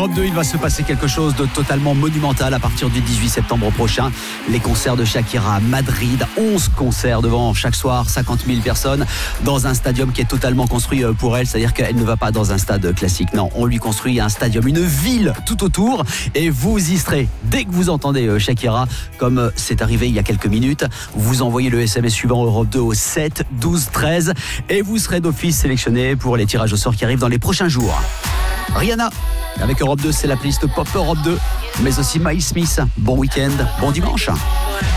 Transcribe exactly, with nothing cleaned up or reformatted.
Europe deux, il va se passer quelque chose de totalement monumental à partir du dix-huit septembre prochain. Les concerts de Shakira à Madrid, onze concerts devant chaque soir, cinquante mille personnes dans un stadium qui est totalement construit pour elle. C'est-à-dire qu'elle ne va pas dans un stade classique. Non, on lui construit un stadium, une ville tout autour et vous y serez. Dès que vous entendez Shakira, comme c'est arrivé il y a quelques minutes, vous envoyez le S M S suivant Europe deux au sept douze treize et vous serez d'office sélectionné pour les tirages au sort qui arrivent dans les prochains jours. Rihanna, avec Europe deux, c'est la playlist Pop Europe deux, mais aussi Miles Smith. Bon week-end, bon dimanche.